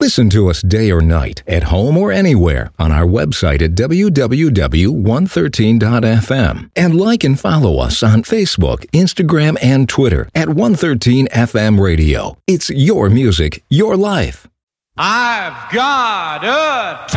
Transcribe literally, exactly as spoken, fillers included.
Listen to us day or night, at home or anywhere, on our website at w w w dot one thirteen dot f m. And like and follow us on Facebook, Instagram, and Twitter at one thirteen F M Radio. It's your music, your life. I've got a